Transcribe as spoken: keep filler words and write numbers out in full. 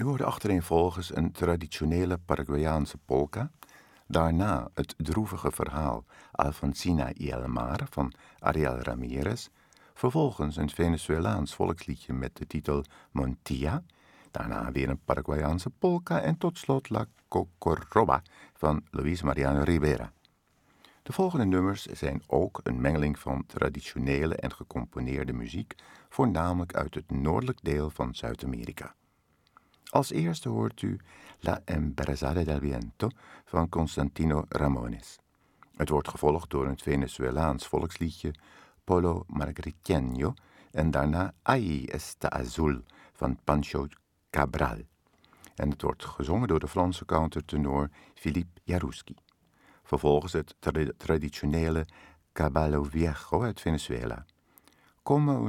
U hoorde achtereenvolgens een traditionele Paraguayaanse polka, daarna het droevige verhaal Alfonsina y el Mar van Ariel Ramirez, vervolgens een Venezolaans volksliedje met de titel Montilla, daarna weer een Paraguayaanse polka en tot slot La Cocoroba van Luis Mariano Rivera. De volgende nummers zijn ook een mengeling van traditionele en gecomponeerde muziek, voornamelijk uit het noordelijk deel van Zuid-Amerika. Als eerste hoort u La Embarazada del Viento van Constantino Ramones. Het wordt gevolgd door een Venezolaans volksliedje Polo Margariteño en daarna Ahí está Azul van Pancho Cabral. En het wordt gezongen door de Franse countertenor Philippe Jarouski. Vervolgens het tra- traditionele Caballo Viejo uit Venezuela. Como